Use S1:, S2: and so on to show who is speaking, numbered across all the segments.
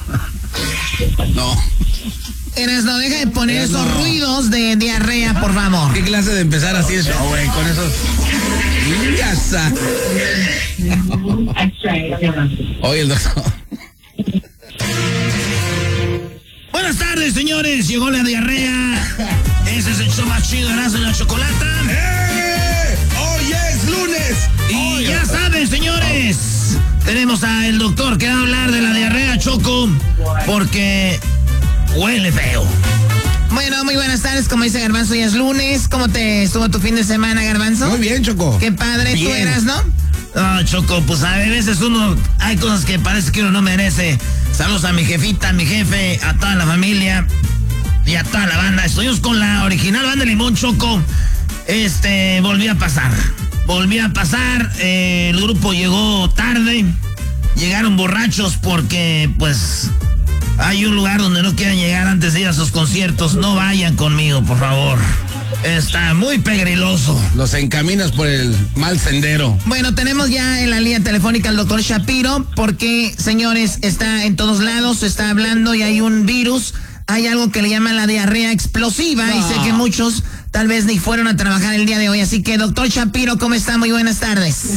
S1: No.
S2: No deja de poner esos ruidos de diarrea, por favor.
S1: ¿Qué clase de empezar así el show, güey? Con esos... ¡Yasa! Oye, el doctor.
S2: Buenas tardes, señores. Llegó la diarrea. Ese es el show más chido, Erasmo y la Chocolata.
S1: ¡Hoy es lunes!
S2: Y ya saben, señores. Tenemos al doctor que va a hablar de la diarrea, Choco, porque huele feo. Bueno, muy buenas tardes, como dice Garbanzo, ya es lunes. ¿Cómo te estuvo tu fin de semana, Garbanzo?
S1: Muy bien, Choco.
S2: Qué padre,
S1: bien.
S2: ¿Tú eras, no? No, Choco, pues a veces hay cosas que parece que uno no merece. Saludos a mi jefita, a mi jefe, a toda la familia y a toda la banda. Estuvimos con la original banda Limón, Choco. Volví a pasar. El grupo llegó tarde. Llegaron borrachos porque, pues, hay un lugar donde no quieren llegar antes de ir a sus conciertos. No vayan conmigo, por favor. Está muy pegriloso.
S1: Los encaminas por el mal sendero.
S2: Bueno, tenemos ya en la línea telefónica al doctor Shapiro, porque, señores, está en todos lados, está hablando y hay un virus. Hay algo que le llaman la diarrea explosiva y sé que muchos tal vez ni fueron a trabajar el día de hoy. Así que, doctor Shapiro, ¿cómo está? Muy buenas tardes.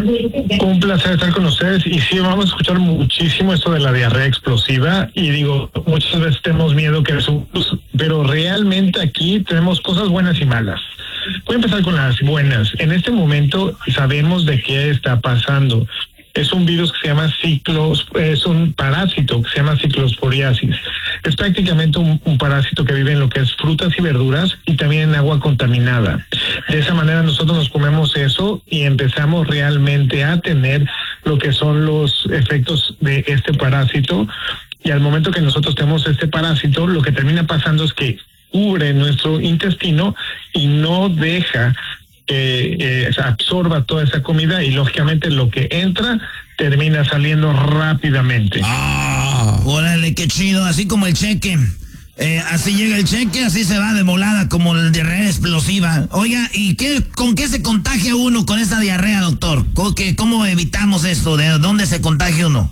S3: Un placer estar con ustedes. Y sí, vamos a escuchar muchísimo esto de la diarrea explosiva. Y digo, muchas veces tenemos miedo que es un virus, pero realmente aquí tenemos cosas buenas y malas. Voy a empezar con las buenas. En este momento sabemos de qué está pasando. Es un virus que se llama es un parásito que se llama ciclosporiasis. Es prácticamente un parásito que vive en lo que es frutas y verduras y también en agua contaminada. De esa manera nosotros nos comemos eso y empezamos realmente a tener lo que son los efectos de este parásito. Y al momento que nosotros tenemos este parásito, lo que termina pasando es que cubre nuestro intestino y no deja que absorba toda esa comida y lógicamente lo que entra termina saliendo rápidamente.
S2: Órale, qué chido, así como el cheque. Así llega el cheque, así se va de volada como la diarrea explosiva. Oiga, ¿y con qué se contagia uno con esta diarrea, doctor? ¿Cómo evitamos esto? ¿De dónde se contagia uno?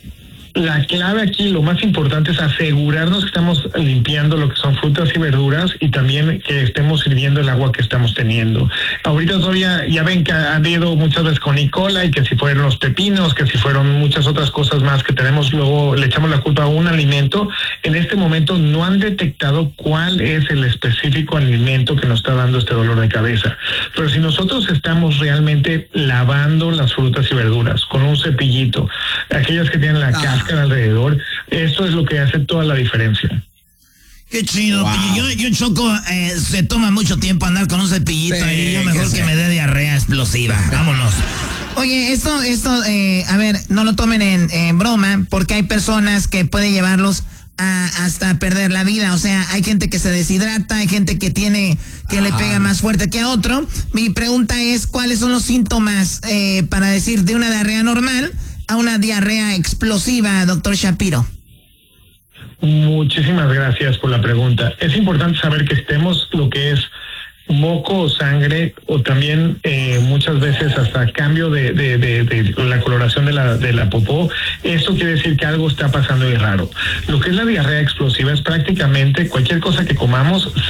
S3: La clave aquí, lo más importante es asegurarnos que estamos limpiando lo que son frutas y verduras y también que estemos sirviendo el agua que estamos teniendo. Ahorita todavía ya ven que ha habido muchas veces con E. coli, que si fueron los pepinos, que si fueron muchas otras cosas más que tenemos, luego le echamos la culpa a un alimento. En este momento no han detectado cuál es el específico alimento que nos está dando este dolor de cabeza. Pero si nosotros estamos realmente lavando las frutas y verduras con un cepillito, aquellas que tienen la cáscara alrededor, esto es lo que hace toda la diferencia.
S2: Qué chido. Wow. Yo Choco, se toma mucho tiempo andar con un cepillito y yo mejor que me dé diarrea explosiva. Vámonos. Oye, esto, a ver, no lo tomen en broma, porque hay personas que pueden llevarlos hasta perder la vida. O sea, hay gente que se deshidrata, hay gente que le pega más fuerte que a otro. Mi pregunta es, ¿cuáles son los síntomas para decir de una diarrea normal a una diarrea explosiva, doctor Shapiro?
S3: Muchísimas gracias por la pregunta. Es importante saber que estemos lo que es moco o sangre o también muchas veces hasta cambio de la coloración de la popó. Esto quiere decir que algo está pasando de raro. Lo que es la diarrea explosiva es prácticamente cualquier cosa que comamos